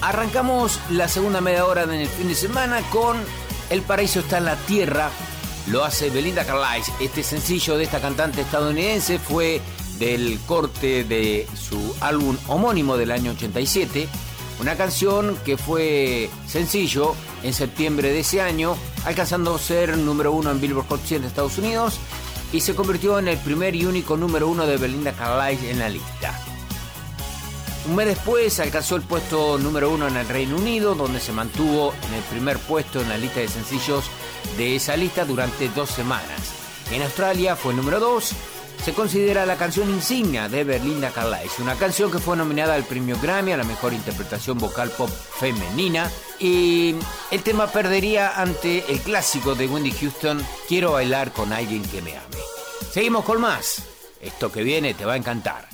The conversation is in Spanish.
Arrancamos la segunda media hora en el fin de semana con El paraíso está en la tierra. Lo hace Belinda Carlisle. Este sencillo de esta cantante estadounidense fue del corte de su álbum homónimo del año 87. Una canción que fue sencillo en septiembre de ese año, alcanzando a ser número 1 en Billboard Hot 100 de Estados Unidos y se convirtió en el primer y único número 1 de Belinda Carlisle en la lista. Un mes después alcanzó el puesto número 1 en el Reino Unido, donde se mantuvo en el primer puesto en la lista de sencillos de esa lista durante 2 semanas. En Australia fue el número 2. Se considera la canción insignia de Belinda Carlisle, una canción que fue nominada al premio Grammy a la mejor interpretación vocal pop femenina, y el tema perdería ante el clásico de Whitney Houston, Quiero bailar con alguien que me ame. Seguimos con más. Esto que viene te va a encantar.